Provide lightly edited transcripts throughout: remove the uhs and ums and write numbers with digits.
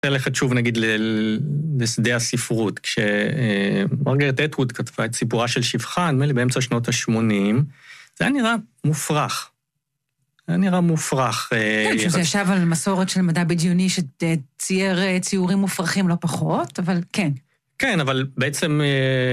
ללכת שוב נגיד לשדה הספרות, כשמרגרט אטווד כתבה את סיפורה של שפחה, נדמה לי באמצע שנות ה-80, זה היה נראה מופרך. היה נראה מופרך. כן, שזה ישב על מסורת של מדע בדיוני שצייר ציורים מופרכים לא פחות, אבל כן. כן, אבל בעצם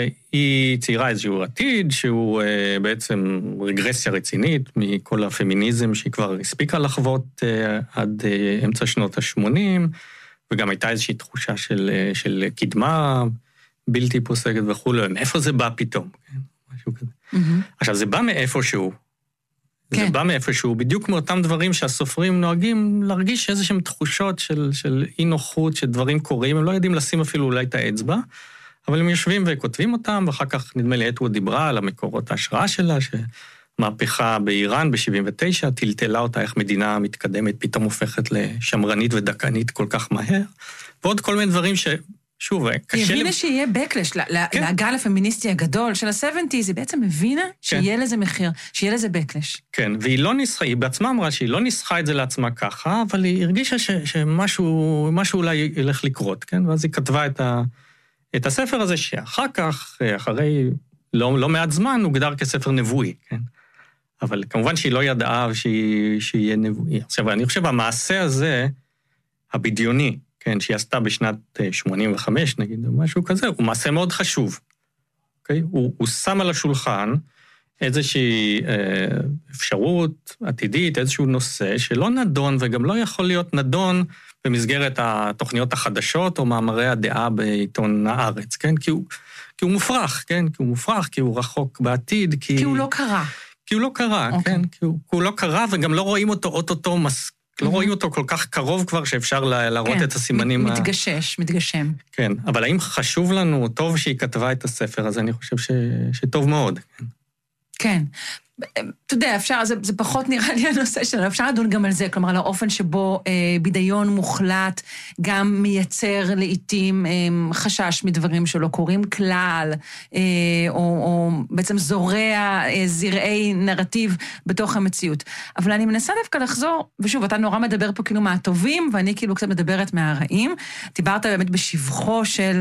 היא ציירה איזשהו עתיד, שהוא בעצם רגרסיה רצינית מכל הפמיניזם שהיא כבר הספיקה לחוות עד אמצע שנות ה-80, וגם הייתה איזושהי תחושה של קדמה בלתי פוסקת וכו'. מאיפה זה בא פתאום? משהו כזה. עכשיו, זה בא מאיפשהו. זה בא מאיפשהו, בדיוק מאותם דברים שהסופרים נוהגים להרגיש איזשהם תחושות של אי נוחות, שדברים קורים, הם לא יודעים לשים אפילו אולי את האצבע, אבל הם יושבים וכותבים אותם, ואחר כך נדמה לי אטווד דיברה על המקורות ההשראה שלה, שמהפכה באיראן ב-79, טלטלה אותה איך מדינה מתקדמת, פתאום הופכת לשמרנית ודקנית כל כך מהר, ועוד כל מיני דברים שוב, קשה... היא הבינה שיהיה בקלש, לגל הפמיניסטי הגדול של ה-70, היא בעצם הבינה שיהיה לזה מחיר, שיהיה לזה בקלש. כן, והיא לא ניסחה, היא בעצמה אמרה שהיא לא ניסחה את זה לעצמה ככה, אבל היא הרגישה שמשהו אולי ילך לקרות, כן? ואז היא כתבה את הספר הזה, שאחר כך, אחרי לא מעט זמן, הוגדר כספר נבואי, כן? אבל כמובן שהיא לא ידעה שיהיה נבואי. עכשיו, אני חושב, המעשה הזה, הבדיוני, כן, שהיא עשתה בשנת 85, נגיד, או משהו כזה, הוא מעשה מאוד חשוב. אוקיי? הוא שם על השולחן איזושהי אפשרות עתידית, איזשהו נושא שלא נדון, וגם לא יכול להיות נדון במסגרת התוכניות החדשות, או מאמרי הדעה בעיתון הארץ, כן? כי הוא מופרך, כן? כי הוא מופרך, כי הוא רחוק בעתיד, כי הוא לא קרה. כי הוא לא קרה, כן? כי הוא לא קרה, וגם לא רואים אותו אוטוטו לא רואים אותו כל כך קרוב כבר שאפשר להראות את הסימנים. מתגשם. כן, אבל האם חשוב לנו, טוב שהיא כתבה את הספר הזה, אני חושב שטוב מאוד. כן. אתה יודע, אפשר, זה פחות נראה לי הנושא שלנו, אפשר לדון גם על זה, כלומר, על האופן שבו בידיון מוחלט גם מייצר לעתים חשש מדברים שלא קורים כלל, או בעצם זורע זרעי נרטיב בתוך המציאות. אבל אני מנסה דווקא לחזור, ושוב, אתה נורא מדבר פה כאילו מהטובים, ואני כאילו קצת מדברת מהרעים. דיברת באמת בשבחו של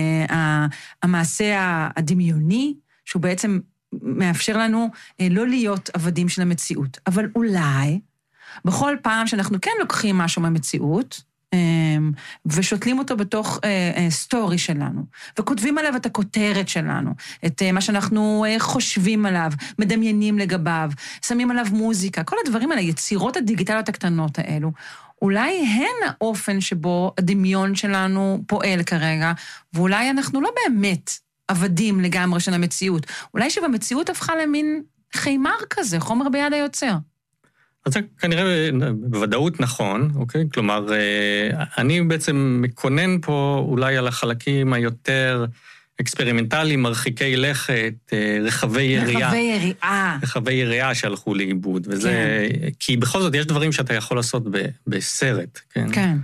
המעשה הדמיוני, שהוא בעצם מאפשר לנו לא להיות עבדים של המציאות. אבל אולי, בכל פעם שאנחנו כן לוקחים משהו מהמציאות, ושותלים אותו בתוך סטורי שלנו, וכותבים עליו את הכותרת שלנו, את מה שאנחנו חושבים עליו, מדמיינים לגביו, שמים עליו מוזיקה, כל הדברים האלה, יצירות הדיגיטליות הקטנות האלו, אולי הן האופן שבו הדמיון שלנו פועל כרגע, ואולי אנחנו לא באמת עבדים לגמרי של המציאות. אולי שבמציאות הפכה למין חימר כזה, חומר ביד היוצר. אז זה כנראה בוודאות נכון, אוקיי? כלומר, אני בעצם מקונן פה אולי על החלקים היותר אקספרימנטליים, מרחיקי לכת, רחבי יריעה. רחבי יריעה שהלכו לאיבוד, וזה, כי בכל זאת יש דברים שאתה יכול לעשות בסרט, כן? כן.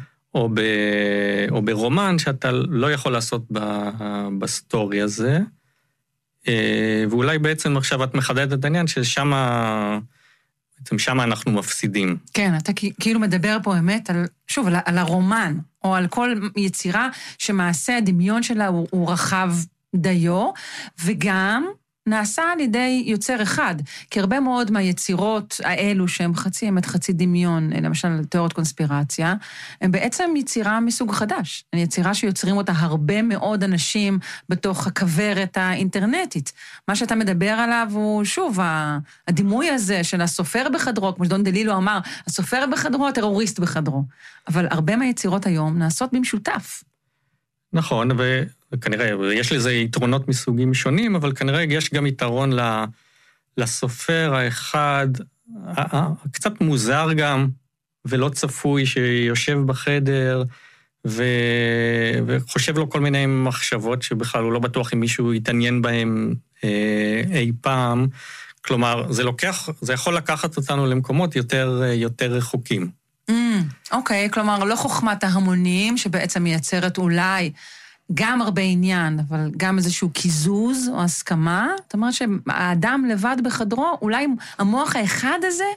או ברומן שאתה לא יכול לעשות בסטורי הזה, ואולי בעצם עכשיו את מחדדת את העניין ששם אנחנו מפסידים. כן, אתה כאילו מדבר פה באמת שוב, על הרומן, או על כל יצירה שמעשה הדמיון שלה הוא רחב דיו, וגם נעשה על ידי יוצר אחד, כי הרבה מאוד מהיצירות האלו שהם חצי אמת, חצי דמיון, למשל תיאוריות קונספירציה, הם בעצם יצירה מסוג חדש. יצירה שיוצרים אותה הרבה מאוד אנשים בתוך הכברת האינטרנטית. מה שאתה מדבר עליו הוא, שוב, הדימוי הזה של הסופר בחדרו, כמו שדון דלילו אמר, הסופר בחדרו, הטרוריסט בחדרו. אבל הרבה מהיצירות היום נעשות במשותף. נכון, וכנראה, יש לזה יתרונות מסוגים שונים, אבל כנראה יש גם יתרון לסופר האחד, קצת מוזר גם, ולא צפוי שיושב בחדר, וחושב לו כל מיני מחשבות שבכלל הוא לא בטוח אם מישהו יתעניין בהם אי פעם. כלומר, זה יכול לקחת אותנו למקומות יותר רחוקים. אוקיי, כלומר, לא חוכמת ההמונים שבעצם מייצרת אולי גם הרבה עניין, אבל גם איזשהו קיזוז או הסכמה. זאת אומרת שהאדם לבד בחדרו, אולי המוח האחד הזה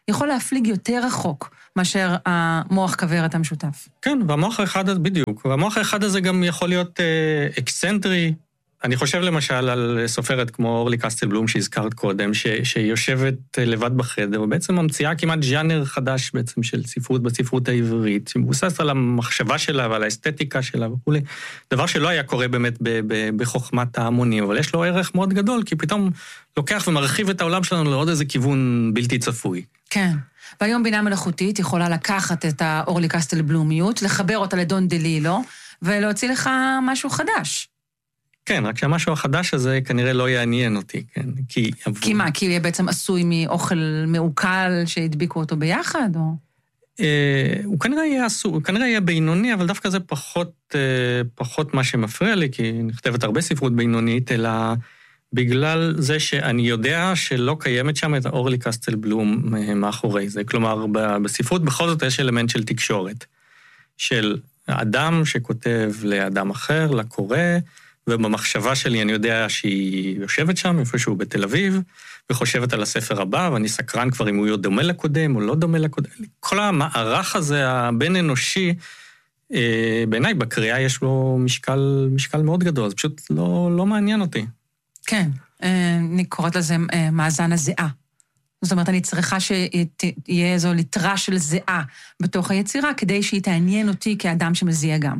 יכול להפליג יותר רחוק מאשר המוח כוורת המשותף. כן, והמוח האחד הזה, בדיוק, והמוח האחד הזה גם יכול להיות אקסצנטרי. אני חושב למשל על סופרת כמו אורלי קסטלבלום שהזכרת קודם, שיושבת לבד בחדר, ובעצם ממציאה כמעט ז'אנר חדש בעצם של ספרות בספרות העברית, שמבוסס על המחשבה שלה ועל האסתטיקה שלה וכו'. דבר שלא היה קורה באמת בחוכמת ההמונים, אבל יש לו ערך מאוד גדול, כי פתאום לוקח ומרחיב את העולם שלנו לעוד איזה כיוון בלתי צפוי. כן. והיום בינה מלאכותית יכולה לקחת את האורלי קסטלבלומיות, לחבר אותה לדון דלילו, ולהוציא לך משהו חדש. כן, רק שהמשהו החדש הזה כנראה לא יעניין אותי, כן? כי מה? כי הוא יהיה בעצם עשוי מאוכל מעוקל שהדביקו אותו ביחד, או? הוא כנראה יהיה בינוני, אבל דווקא זה פחות מה שמפריע לי, כי נכתבת הרבה ספרות בינונית, אלא בגלל זה שאני יודע שלא קיימת שם את אורלי קסטלבלום מאחורי זה. כלומר, בספרות בכל זאת יש אלמנט של תקשורת, של אדם שכותב לאדם אחר, לקורא, ובמחשבה שלי אני יודע שהיא יושבת שם, איפשהו בתל אביב, וחושבת על הספר הבא, ואני סקרן כבר אם הוא דומה לקודם או לא דומה לקודם. כל המערך הזה, הבין אנושי, בעיניי בקריאה יש לו משקל מאוד גדול, זה פשוט לא מעניין אותי. כן, אני קוראת לזה מאזן הזיעה. זאת אומרת, אני צריכה שיהיה איזו ליטרה של זיעה בתוך היצירה, כדי שהיא תעניין אותי כאדם שמזיע גם.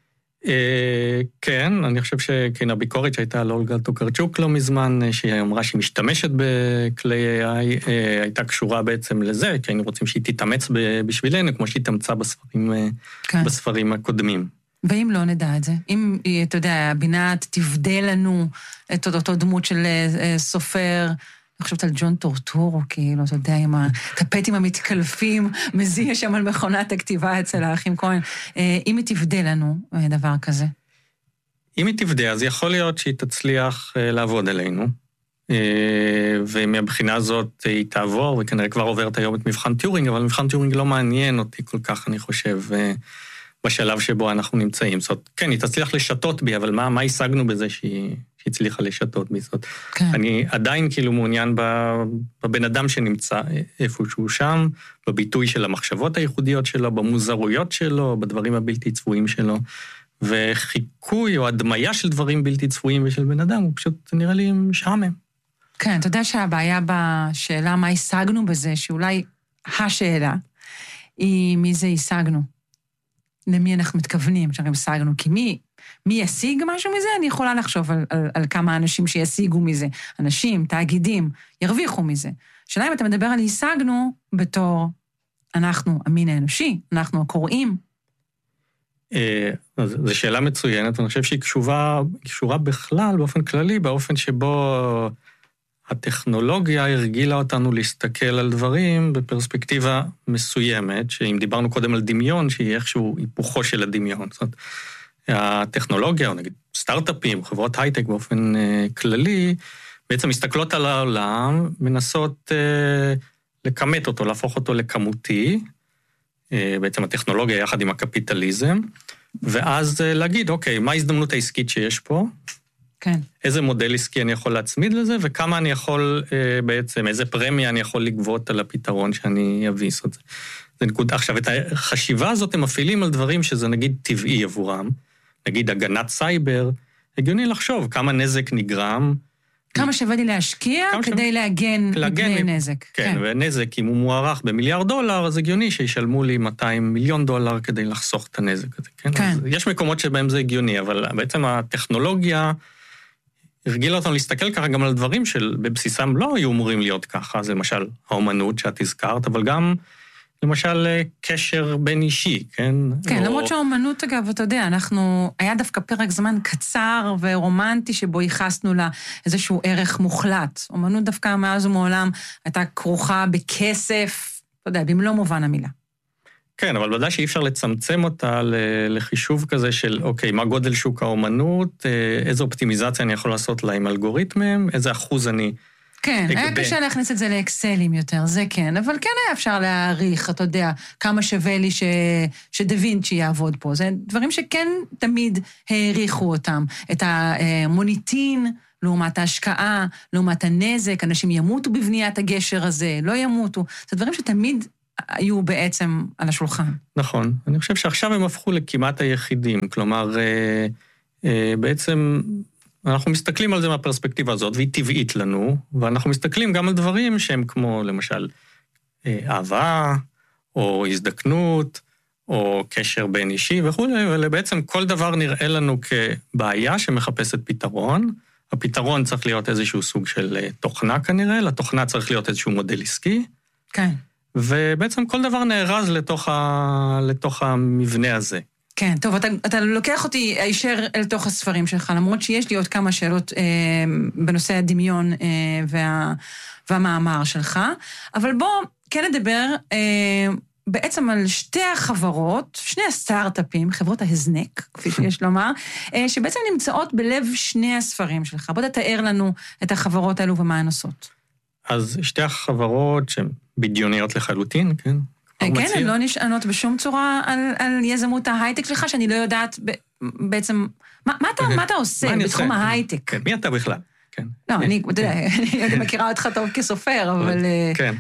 כן, אני חושב שכן הביקורת שהייתה על אולגה טוקרצ'וק לא מזמן, שהיא אמרה שהיא משתמשת בכלי AI, הייתה קשורה בעצם לזה, כי היינו רוצים שהיא תתאמץ בשבילנו, כמו שהיא תמצא בספרים הקודמים. ואם לא נדע את זה, אם, אתה יודע, הבינה תבדה לנו את אותו דמות של סופר, אני חושבת על ג'ון טורטורו, כאילו, אתה יודע, עם הטפטים המתקלפים, מזיע שם על מכונת הכתיבה אצל האחים כהן. אם היא תבדה לנו דבר כזה? אם היא תבדה, אז יכול להיות שהיא תצליח לעבוד עלינו, ומבחינה הזאת היא תעבור, וכנראה כבר עוברת היום את מבחן טיורינג, אבל מבחן טיורינג לא מעניין אותי כל כך, אני חושב, בשלב שבו אנחנו נמצאים. זאת אומרת, כן, היא תצליח לשתות בי, אבל מה השגנו בזה שהיא הצליחה לשתות בי? זאת, כן. אני עדיין כאילו מעוניין בבן אדם שנמצא איפשהו שם, בביטוי של המחשבות הייחודיות שלו, במוזרויות שלו, בדברים הבלתי צפויים שלו, וחיקוי או הדמיה של דברים בלתי צפויים ושל בן אדם, הוא פשוט נראה לי משעמם. כן, אתה יודע שהבעיה בשאלה מה השגנו בזה, שאולי השאלה היא מי זה השגנו. למי אנחנו מתכוונים שאנחנו השגנו, כי מי ישיג משהו מזה? אני יכולה לחשוב על כמה אנשים שישיגו מזה. אנשים, תאגידים, ירוויחו מזה. שאלה אם אתה מדבר על השגנו בתור אנחנו המין האנושי, אנחנו הקוראים. זו שאלה מצוינת, ואני חושב שהיא קשורה בכלל, באופן כללי, באופן שבו הטכנולוגיה הרגילה אותנו להסתכל על דברים בפרספקטיבה מסוימת, שאם דיברנו קודם על דמיון, שהיא איכשהו היפוכו של הדמיון. זאת אומרת, הטכנולוגיה, או נגיד סטארט-אפים, חברות הייטק באופן כללי, בעצם מסתכלות על העולם, מנסות לכמת אותו, להפוך אותו לכמותי, בעצם הטכנולוגיה יחד עם הקפיטליזם, ואז להגיד, אוקיי, מה ההזדמנות העסקית שיש פה? כן. איזה מודל עסקי אני יכול להצמיד לזה, וכמה אני יכול בעצם, איזה פרמיה אני יכול לגבות על הפתרון שאני אביס את זה. זה נקודה. עכשיו, את החשיבה הזאת הם מפעילים על דברים שזה נגיד טבעי עבורם, נגיד הגנת סייבר, הגיוני לחשוב כמה נזק נגרם. כמה שווה לי להשקיע כדי להגן מפני נזק. כן, ונזק, אם הוא מוערך $1 מיליארד, אז הגיוני שישלמו לי $200 מיליון כדי לחסוך את הנזק הזה. כן. יש מקומות שבהם זה הגיוני, אבל בעצם הטכנולוגיה הרגילה אותנו להסתכל ככה גם על דברים שבבסיסם לא היו אמורים להיות ככה, זה למשל האומנות שאת הזכרת, אבל גם למשל קשר בין אישי, כן? כן, למרות שהאומנות, אגב, אתה יודע, היה דווקא פרק זמן קצר ורומנטי שבו ייחסנו לה איזשהו ערך מוחלט. אומנות דווקא מאז ומעולם הייתה כרוכה בכסף, אתה יודע, במלוא מובן המילה. כן, אבל ודאי שאי אפשר לצמצם אותה לחישוב כזה של, אוקיי, מה גודל שוק האומנות, איזו אופטימיזציה אני יכול לעשות לה עם אלגוריתמים, איזה אחוז אני כן, היה קשה להכניס את זה לאקסלים יותר, זה כן, אבל כן היה אפשר להעריך, אתה יודע, כמה שווה לי שדה וינצ'י יעבוד פה. זה דברים שכן תמיד העריכו אותם. את המוניטין לעומת ההשקעה, לעומת הנזק, אנשים ימותו בבניית הגשר הזה, לא ימותו. זה דברים שתמיד היו בעצם על השולחן. נכון. אני חושב שעכשיו הם הפכו לכמעט היחידים. כלומר, בעצם אנחנו מסתכלים על זה מהפרספקטיבה הזאת, והיא טבעית לנו, ואנחנו מסתכלים גם על דברים שהם כמו, למשל, אהבה, או הזדקנות, או קשר בין אישי וכו', ובעצם כל דבר נראה לנו כבעיה שמחפשת פתרון. הפתרון צריך להיות איזשהו סוג של תוכנה כנראה, לתוכנה צריך להיות איזשהו מודל עסקי. כן. ובעצם כל דבר נארז לתוך המבנה הזה. כן, טוב, אתה לוקח אותי הישר אל תוך הספרים שלך, למרות שיש לי עוד כמה שאלות בנושא הדמיון והמאמר שלך, אבל בוא כן נדבר בעצם על שתי החברות, שני הסטארט-אפים, חברות ההזנק, כפי שיש לומר, שבעצם נמצאות בלב שני הספרים שלך. בוא תתאר לנו את החברות האלו ומה הן עושות. אז שתי החברות שהן בדיוניות לחלוטין, כן? כן, הן לא נשענות בשום צורה על יזמות ההייטק שלך, שאני לא יודעת בעצם, מה אתה עושה בתחום ההייטק? כן, מי אתה בכלל? כן. לא, אני מכירה אותך טוב כסופר, אבל... כן.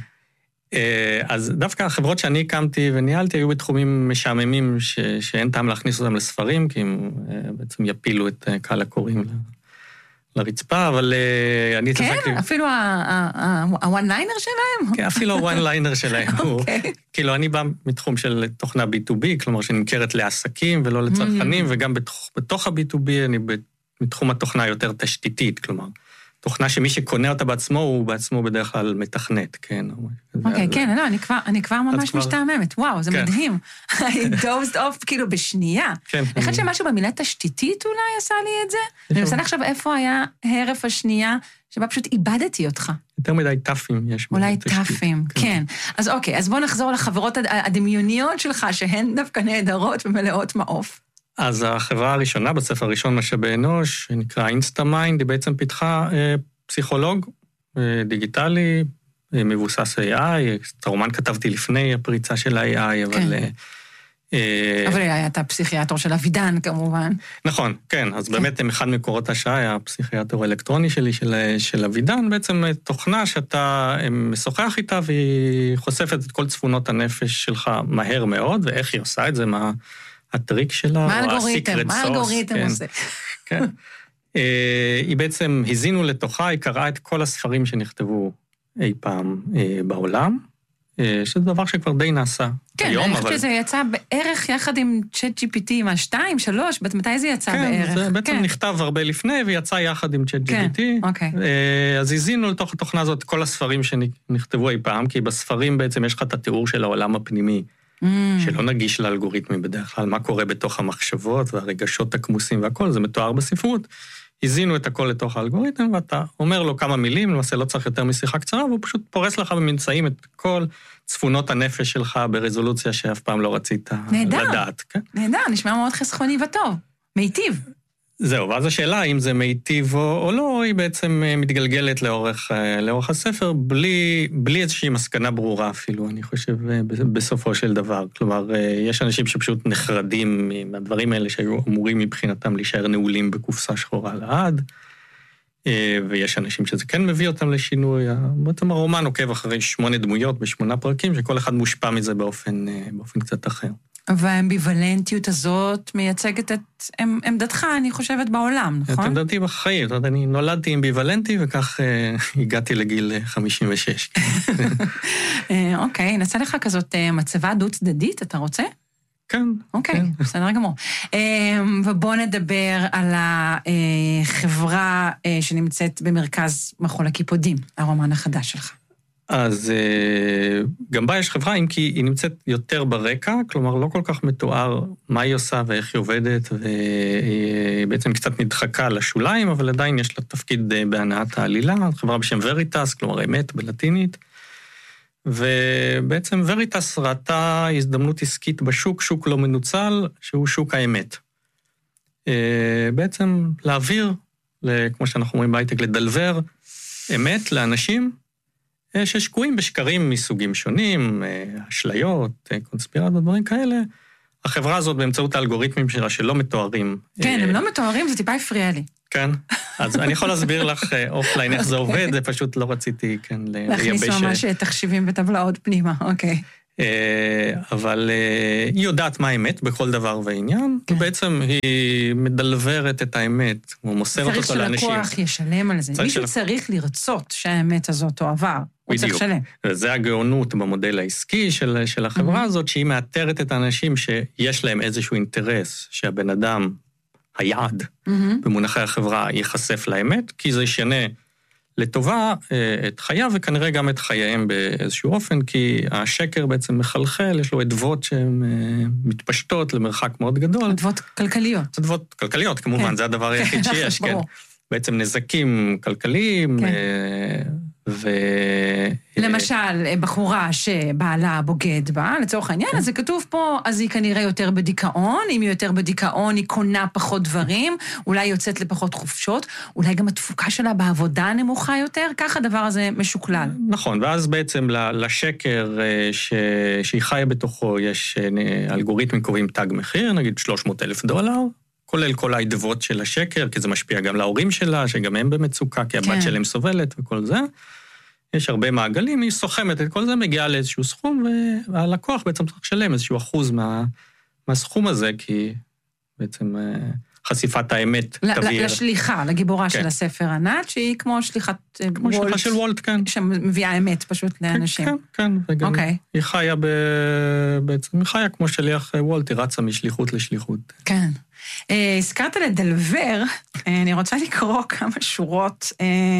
אז דווקא החברות שאני הקמתי וניהלתי היו בתחומים משעממים שאין טעם להכניס אותם לספרים, כי הם בעצם יפילו את קהל הקוראים לרצפה, אבל אני כן, אפילו הוואן ליינר שלהם? כן, אפילו הוואן ליינר שלהם. כאילו, אני בא מתחום של תוכנה B2B, כלומר שנמכרת לעסקים ולא לצרכנים, וגם בתוך ה-B2B אני בתחום התוכנה יותר תשתיתית, כלומר, תוכנה שמי שקונה אותה בעצמו, הוא בעצמו בדרך כלל מתכנת, כן. אוקיי, כן, לא, אני כבר ממש משתעממת, וואו, זה מדהים. I dozed off כאילו בשנייה. אני חושבת שמשהו במילה תשתיתית אולי עשה לי את זה? אני מנסה לחשוב איפה היה הרף השנייה, שבה פשוט איבדתי אותך. יותר מדי טאפים יש. אולי טאפים, כן. אז אוקיי, אז בוא נחזור לחברות הדמיוניות שלך, שהן דווקא נהדרות ומלאות מעוף. אז החברה הראשונה, בספר הראשון משאבי אנוש, שנקרא אינסטמיינד, היא בעצם פיתחה פסיכולוג דיגיטלי, מבוסס AI, את הרומן כתבתי לפני הפריצה של ה-AI, אבל... אבל הייתה פסיכיאטר של אבידן, כמובן. נכון, כן, אז באמת אחד מקורות השעה היה הפסיכיאטר האלקטרוני שלי של אבידן, בעצם תוכנה שאתה משוחח איתה, והיא חושפת את כל צפונות הנפש שלך מהר מאוד, ואיך היא עושה את זה, מה הטריק שלה, מה האלגוריתם עושה? כן. היא בעצם הזינו לתוכה, היא קראה את כל הספרים שנכתבו אי פעם בעולם, שזה דבר שכבר די נעשה היום, אבל... כן, אני חושבת שזה יצא בערך יחד עם ChatGPT, מה, 2, 3, מתי זה יצא בערך? כן, זה בעצם נכתב הרבה לפני, ויצא יחד עם ChatGPT. כן, אוקיי. אז הזינו לתוך התוכנה הזאת כל הספרים שנכתבו אי פעם, כי בספרים בעצם יש לך את התיאור של העולם הפנימי, שלא נגיש לאלגוריתמים בדרך כלל, מה קורה בתוך המחשבות והרגשות הכמוסים והכל, זה מתואר בספרות. הזינו את הכל לתוך האלגוריתם, ואתה אומר לו כמה מילים, למעשה לא צריך יותר משיחה קצרה, והוא פשוט פורס לך בממצאים את כל צפונות הנפש שלך ברזולוציה שאף פעם לא רצית לדעת. נהדר, נשמע מאוד חסכוני וטוב, מיטיב. זהו, ואז השאלה האם זה מיטיב או לא, היא בעצם מתגלגלת לאורך הספר, בלי איזושהי מסקנה ברורה אפילו, אני חושב, בסופו של דבר. כלומר, יש אנשים שפשוט נחרדים מהדברים האלה שהיו אמורים מבחינתם להישאר נעולים בקופסה שחורה לעד, ויש אנשים שזה כן מביא אותם לשינוי. בעצם הרומן עוקב אחרי 8 דמויות ב8 פרקים, שכל אחד מושפע מזה באופן קצת אחר. והאמביוולנטיות הזאת מייצגת את עמדתך, אני חושבת, בעולם, נכון? את עמדתי בחיים, זאת אומרת, אני נולדתי אמביוולנטי, וכך הגעתי לגיל 56. אוקיי, נעשה לך כזאת מצבה דו-צדדית, אתה רוצה? כן. אוקיי, בסדר גמור. ובוא נדבר על החברה שנמצאת במרכז מחול הקיפודים, הרומן החדש שלך. אז גם בה יש חברה, אם כי היא נמצאת יותר ברקע, כלומר לא כל כך מתואר מה היא עושה ואיך היא עובדת, והיא בעצם קצת נדחקה לשוליים, אבל עדיין יש לה תפקיד בהנעת העלילה, חברה בשם וריטס, כלומר אמת בלטינית, ובעצם וריטס ראתה הזדמנות עסקית בשוק, שוק לא מנוצל, שהוא שוק האמת. בעצם להעביר, כמו שאנחנו אומרים בהייטק, לדלבר אמת לאנשים, ששקועים בשקרים מסוגים שונים, אשליות, קונספירציות, דברים כאלה. החברה הזאת באמצעות האלגוריתמים שלה שלא מתוארים. כן, הם לא מתוארים, זה טיפה הפריע לי. כן, אז אני יכול להסביר לך אופליין איך זה עובד, זה פשוט לא רציתי, כן, להכניס ממש תחשיבים וטבלאות פנימה, אוקיי. אבל היא יודעת מה האמת בכל דבר ועניין, ובעצם היא מדלברת את האמת, הוא מוסרת אותו לאנשים. צריך שלקוח ישלם על זה. מישהו צריך לרצות שהאמת הזאת תועבר. הוא צריך לשלם. וזה הגאונות במודל העסקי של החברה הזאת, שהיא מאתרת את האנשים שיש להם איזשהו אינטרס, שהבן אדם, היעד, במונחי החברה, ייחשף לאמת, כי זה ישנה לטובה את חייו, וכנראה גם את חייהם באיזשהו אופן, כי השקר בעצם מחלחל, יש לו עדוות שהן מתפשטות למרחק מאוד גדול. עדוות כלכליות. עדוות כלכליות, כמובן, זה הדבר היחיד שיש, כן. בעצם נזקים כלכליים, למשל, בחורה שבעלה בוגד בה, לצורך העניין, אז זה כתוב פה, אז היא כנראה יותר בדיכאון, אם היא יותר בדיכאון, היא קונה פחות דברים, אולי היא יוצאת לפחות חופשות, אולי גם התפוקה שלה בעבודה נמוכה יותר, כך הדבר הזה משוקלל. נכון, ואז בעצם לשקר שהיא חיה בתוכו, יש אלגוריתמים קובעים תג מחיר, נגיד $300,000, כולל כל העדוות של השקר, כי זה משפיע גם להורים שלה, שגם הם במצוקה, כי הבת שלהם סובלת וכל זה. יש הרבה מעגלים, היא סוכמת את כל זה, מגיעה לאיזשהו סכום, והלקוח בעצם צריך לשלם איזשהו אחוז מהסכום הזה, כי בעצם חשיפת האמת תביא... לשליחה, לגיבורה של הספר ענת, שהיא כמו שליחת וולט. כמו שליחה של וולט, כן. שמביאה אמת פשוט לאנשים. כן, כן, וגם היא חיה בעצם, היא חיה כמו שליח וולט, היא רצה משליחות לשליחות. כן. הזכרת לדלבר, אני רוצה לקרוא כמה שורות,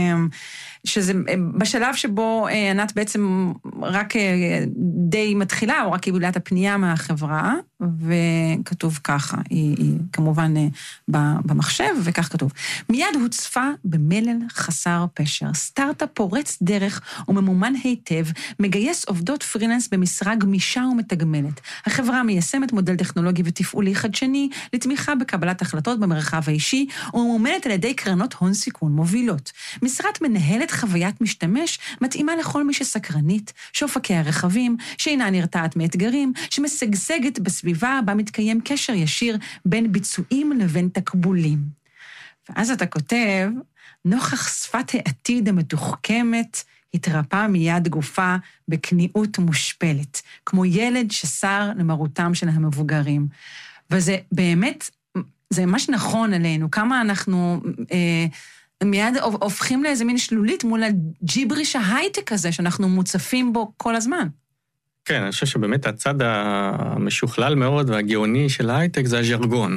שזה בשלב שבו ענת בעצם רק די מתחילה, או רק קיבלה את הפנייה מהחברה, וכתוב ככה, היא כמובן במחשב, וכך כתוב. מיד הוצפה במלל חסר פשר, סטארט-אפ פורץ דרך וממומן היטב, מגייס עובדות פרילנס במשרה גמישה ומתגמלת. החברה מיישמת מודל טכנולוגי ותפעולי חדשני, לתמיכה בקבלת החלטות במרחב האישי, וממומנת על ידי קרנות הון סיכון מובילות. משרת מנהלת חוויית משתמש מתאימה לכל מי שסקרנית, שאופקי הרחבים, שאינה נרתעת מאתגרים, שמשגשגת בסביבה בה מתקיים קשר ישיר בין ביצועים לבין תקבולים. ואז אתה כותב, נוכח שפת העתיד המתוחכמת, התרפא מיד גופה בכניעות מושפלת, כמו ילד שסר למרותם של המבוגרים. וזה באמת, זה ממש נכון עלינו, כמה אנחנו מיד הופכים לאיזה מין שלולית מול הג'יבריש ההייטק הזה, שאנחנו מוצפים בו כל הזמן. כן, אני חושב שבאמת הצד המשוכלל מאוד והגאוני של ההייטק זה הז'רגון.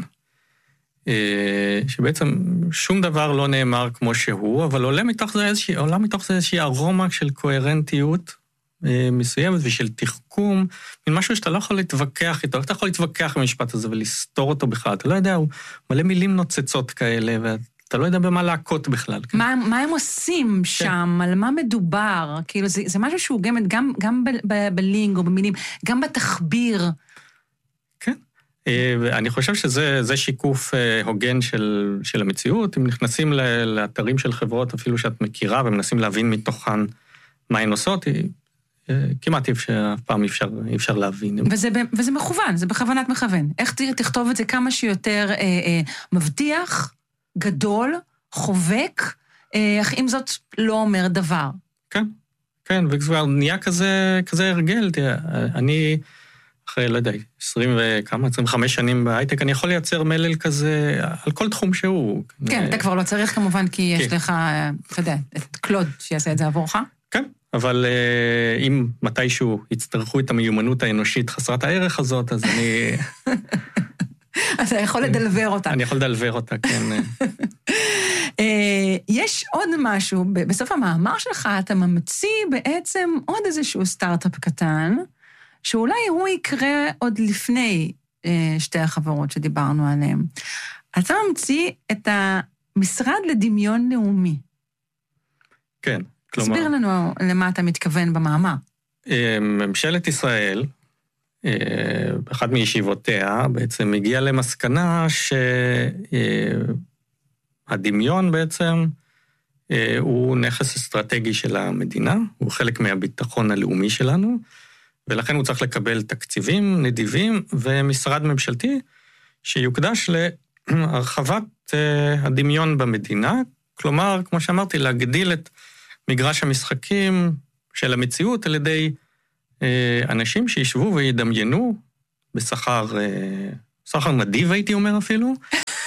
שבעצם שום דבר לא נאמר כמו שהוא, אבל עולה מתוך זה איזושהי ארומה של קוהרנטיות מסוימת ושל תחכום, מן משהו שאתה לא יכול להתווכח איתו, אתה יכול להתווכח במשפט הזה ולסתור אותו בכלל, אתה לא יודע, הוא מלא מילים נוצצות כאלה, ואתה לא יודע במה להכות בכלל. מה הם עושים שם, על מה מדובר, כאילו זה משהו שהוא גם בלינג או במילים, גם בתחביר. כן. ואני חושב שזה שיקוף הוגן של המציאות, אם נכנסים לאתרים של חברות, אפילו שאת מכירה, ומנסים להבין מתוכן מה הן עושות, כמעט אף פעם אי אפשר להבין. וזה מכוון, זה בכוונת מכוון. איך תכתוב את זה כמה שיותר מבטיח, גדול, חובק, אך אם זאת לא אומר דבר. כן, כן, וכבר נהיה כזה הרגל, תראה, אני... אחרי, לא יודע, 25 שנים בהייטק, אני יכול לייצר מלל כזה על כל תחום שהוא. כן, אתה כבר לא צריך כמובן, כי יש לך, אתה יודע, את קלוד שיעשה את זה עבורך. כן, אבל אם מתישהו יצטרכו את המיומנות האנושית חסרת הערך הזאת, אז אני... אתה יכול לדלבר אותה. אני יכול לדלבר אותה, כן. יש עוד משהו, בסוף המאמר שלך אתה ממציא בעצם עוד איזשהו סטארט-אפ קטן, שאולי הוא יקרה עוד לפני שתי החברות שדיברנו עליהן. אתה ממציא את המשרד לדמיון לאומי. כן, כלומר... תסביר לנו למה אתה מתכוון במאמר. ממשלת ישראל, באחת מישיבותיה, בעצם הגיעה למסקנה שהדמיון בעצם הוא נכס אסטרטגי של המדינה, הוא חלק מהביטחון הלאומי שלנו, ולכן הוא צריך לקבל תקציבים, נדיבים, ומשרד ממשלתי שיוקדש הרחבת הדמיון במדינה, כלומר, כמו שאמרתי, להגדיל את מגרש המשחקים של המציאות על ידי אנשים שישבו וידמיינו בשכר נדיב, הייתי אומר אפילו,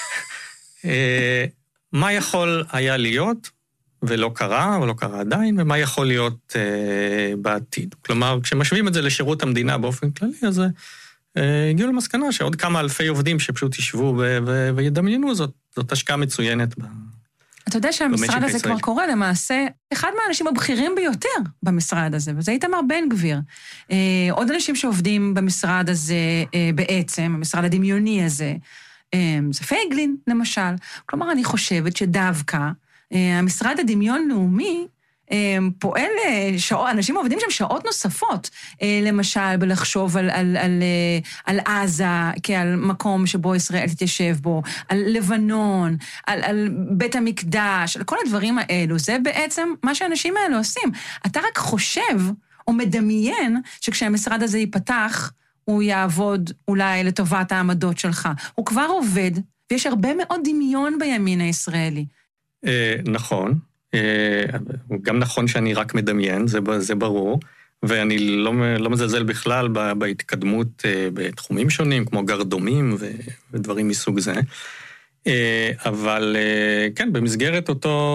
מה יכול היה להיות ולא קרה, ולא קרה עדיין, ומה יכול להיות בעתיד. כלומר, כשמשווים את זה לשירות המדינה באופן כללי, אז הגיעו למסקנה שעוד כמה אלפי עובדים שפשוט ישבו וידמיינו, זאת השקעה מצוינת אתה יודע שהמשרד הזה כבר קורה למעשה, אחד מהאנשים הבכירים ביותר במשרד הזה, וזה איתמר בן גביר. עוד אנשים שעובדים במשרד הזה בעצם, המשרד הדמיוני הזה, זה פייגלין למשל. כלומר, אני חושבת שדווקא המשרד הדמיון לאומי פועל שעות, אנשים עובדים שם שעות נוספות, למשל בלחשוב על עזה כעל מקום שבו ישראל תתיישב בו, על לבנון, על בית המקדש, על כל הדברים האלו. זה בעצם מה שהאנשים האלו עושים. אתה רק חושב או מדמיין שכשהמשרד הזה ייפתח, הוא יעבוד אולי לטובת העמדות שלך. הוא כבר עובד, ויש הרבה מאוד דמיון בימין הישראלי. נכון. גם נכון שאני רק מדמיין, זה ברור, ואני לא מזלזל בכלל בהתקדמות בתחומים שונים, כמו גרדומים ודברים מסוג זה. אבל כן, במסגרת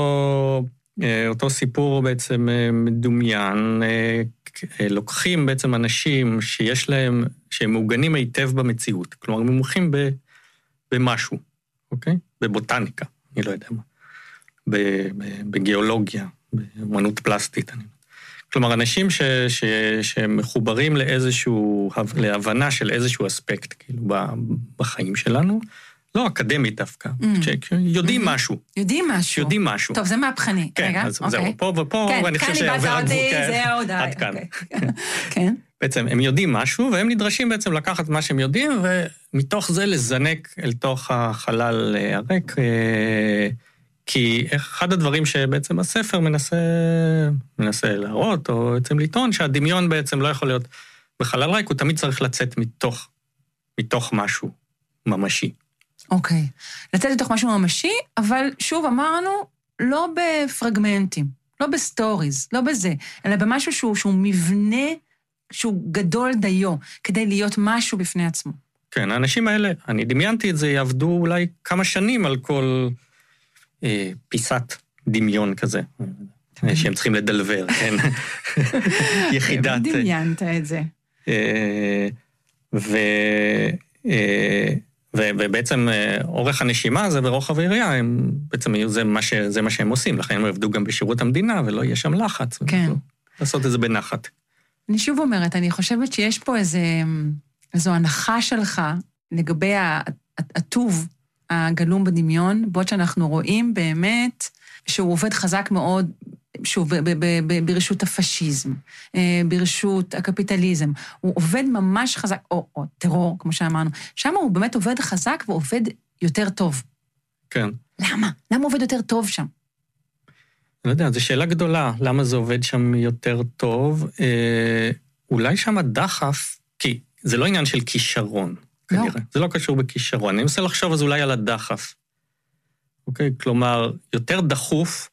אותו סיפור בעצם מדומיין, לוקחים בעצם אנשים שיש להם, שהם מעוגנים היטב במציאות, כלומר, הם מומחים במשהו, אוקיי? בבוטניקה, אני לא יודע מה. בגיאולוגיה, באמנות פלסטית. כלומר, אנשים שמחוברים להבנה של איזשהו אספקט, כאילו, בחיים שלנו, לא אקדמית דווקא, יודעים משהו. יודעים משהו. טוב, זה מהפכני. כן, אז זהו, פה ופה, ואני חושב שעובר הגבול. עד כאן. כן. בעצם הם יודעים משהו, והם נדרשים בעצם לקחת מה שהם יודעים, ומתוך זה לזנק אל תוך החלל הריק, כי אחד הדברים שבעצם הספר מנסה להראות, או בעצם לטעון, שהדמיון בעצם לא יכול להיות בחלל ריק, הוא תמיד צריך לצאת מתוך משהו ממשי. אוקיי. לצאת מתוך משהו ממשי, אבל שוב אמרנו, לא בפרגמנטים, לא בסטוריז, לא בזה, אלא במשהו שהוא מבנה, שהוא גדול דיו, כדי להיות משהו בפני עצמו. כן, האנשים האלה, אני דמיינתי את זה, יעבדו אולי כמה שנים על כל פיסת דמיון כזה, שהם צריכים לדלבר, כן? יחידת. דמיינת את זה. ובעצם אורך הנשימה הזה ברוחב העירייה, בעצם זה מה שהם עושים, לכן הם עבדו גם בשירות המדינה, ולא יהיה שם לחץ. כן. לעשות את זה בנחת. אני שוב אומרת, אני חושבת שיש פה איזו הנחה שלך לגבי הטוב הגלום בדמיון, בעוד שאנחנו רואים באמת שהוא עובד חזק מאוד, שוב, ברשות הפשיזם, ברשות הקפיטליזם. הוא עובד ממש חזק, או טרור, כמו שאמרנו. שם הוא באמת עובד חזק ועובד יותר טוב. כן. למה? למה עובד יותר טוב שם? אני לא יודע, זו שאלה גדולה. למה זה עובד שם יותר טוב? אולי שם הדחף, כי זה לא עניין של כישרון, כנראה. לא. זה לא קשור בכישרון. אני מנסה לחשוב אז אולי על הדחף. אוקיי? כלומר, יותר דחוף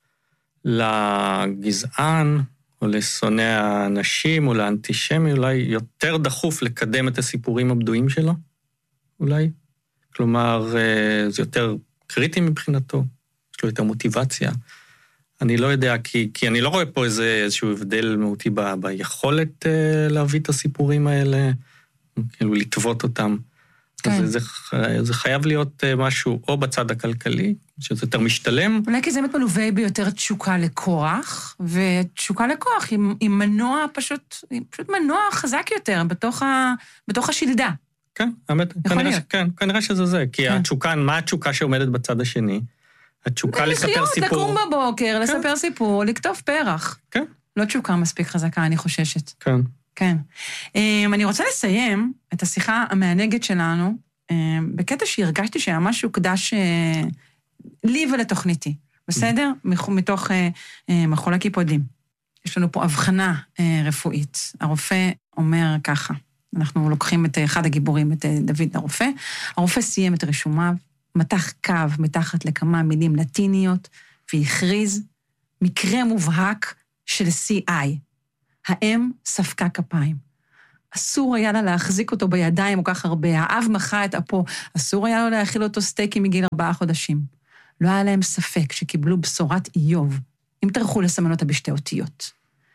לגזען, או לשונא האנשים, או לאנטישמי, אולי יותר דחוף לקדם את הסיפורים הבדואים שלו, אולי. כלומר, זה יותר קריטי מבחינתו, יש לו יותר מוטיבציה. אני לא יודע, כי אני לא רואה פה איזשהו הבדל מהותי ביכולת להביא את הסיפורים האלה, כאילו לטוות אותם. כן. אז זה חייב להיות משהו או בצד הכלכלי, שזה יותר משתלם. אולי כי זה באמת מלווה ביותר תשוקה לכוח, ותשוקה לכוח היא מנוע פשוט מנוע חזק יותר בתוך השלדה. כן, האמת, כנראה שזה זה, כי התשוקה, מה התשוקה שעומדת בצד השני? התשוקה לספר סיפור. לקום בבוקר, לספר סיפור, לכתוב פרח. כן. לא תשוקה מספיק חזקה, אני חוששת. כן. כן. אני רוצה לסיים את השיחה המענגת שלנו, בקטע שהרגשתי שהיה משהו קדש לי ולתוכניתי, בסדר? מתוך מחול הקיפודים. יש לנו פה הבחנה רפואית. הרופא אומר ככה, אנחנו לוקחים את אחד הגיבורים, את דוד הרופא. הרופא סיים את רישומיו, מתח קו מתחת לכמה מילים לטיניות, והכריז מקרה מובהק של CI. האם ספקה כפיים. אסור היה לה להחזיק אותו בידיים כל כך הרבה, האב מחה את אפו, אסור היה לו להאכיל אותו סטייקים מגיל 4 חודשים. לא היה להם ספק שקיבלו בשורת איוב, אם טרחו לסמן אותה בשתי אותיות.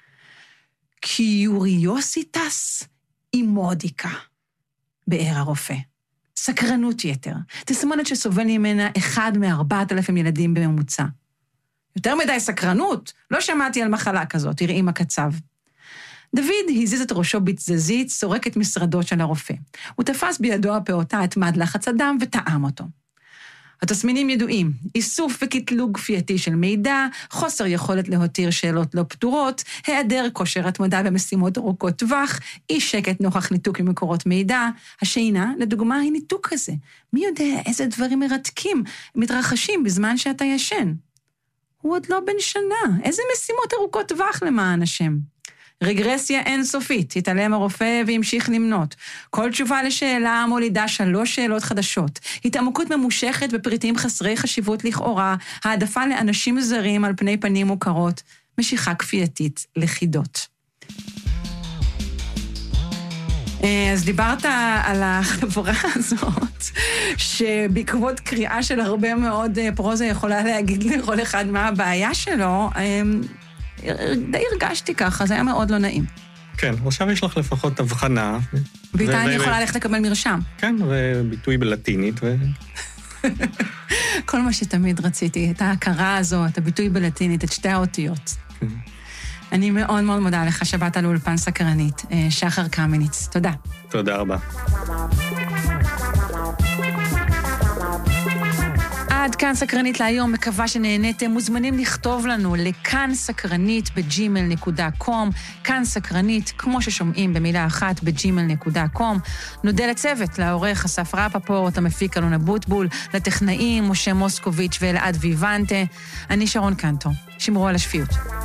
קיוריוסיטס אימודיקה, באר הרופא. סקרנות יתר, תסמונת שסובל ממנה 1 מ-4,000 ילדים בממוצע. יותר מדי סקרנות, לא שמעתי על מחלה כזאת, תראי עם הקצב. דוד הזיז את ראשו בתזזית, סורק את משרדו של הרופא. הוא תפס בידו הפעוטה את מד לחץ הדם וטעם אותו. התסמינים ידועים, איסוף וקטלוג כפייתי של מידע, חוסר יכולת להותיר שאלות לא פתורות, היעדר כושר התמדה במשימות ארוכות טווח, אי שקט נוכח ניתוק ממקורות מידע. השינה, לדוגמה, היא ניתוק כזה. מי יודע איזה דברים מרתקים מתרחשים בזמן שאתה ישן? הוא עוד לא בן שנה, איזה משימות ארוכות טווח למען השם? רגרסיה אינסופית, התעלם הרופא והמשיך למנות. כל תשובה לשאלה מולידה 3 שאלות חדשות. התעמקות ממושכת בפריטים חסרי חשיבות לכאורה, העדפה לאנשים זרים על פני פנים מוכרות, משיכה כפייתית לחידות. אז דיברת על החברה הזאת, שבעקבות קריאה של הרבה מאוד פרוזה יכולה להגיד לכל אחד מה הבעיה שלו, די הרגשתי ככה, זה היה מאוד לא נעים. כן, עכשיו יש לך לפחות הבחנה. ואיתה אני יכולה ללכת לקבל מרשם. כן, וביטוי בלטינית. כל מה שתמיד רציתי, את ההכרה הזו, את הביטוי בלטינית, את שתי האותיות. אני מאוד מאוד מודה לך שבאת לאולפן סקרנית. שחר קמיניץ, תודה. תודה רבה. עד כאן סקרנית להיום, מקווה שנהניתם, מוזמנים לכתוב לנו לכאן סקרנית ב-gmail.com, כאן סקרנית, כמו ששומעים במילה אחת ב-gmail.com. נודה לצוות, לעורך אסף רפפורט, המפיק אלונה בוטבול, לטכנאים משה מוסקוביץ' ואלעד ויבנטה. אני שרון קנטו, שמרו על השפיות.